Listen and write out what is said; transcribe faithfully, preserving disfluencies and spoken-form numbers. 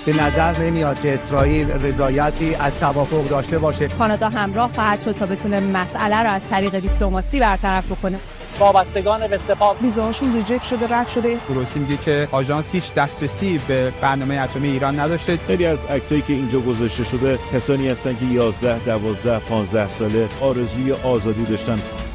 به نظر نمیاد که اسرائیل رضایتی از توافق داشته باشه. کانادا همراه خواهد شد تا بتونه مسئله رو از طریق دیپلماسی برطرف بکنه. وابستگان به سپاه ویزاشون ریجکت شده، رد شده. روسی میگه که آژانس هیچ دسترسی به برنامه اتمی ایران نداشته. خیلی از عکسایی که اینجا گذاشته شده کسانی هستن که یازده، دوازده، پانزده ساله آرزوی آزادی داشتن.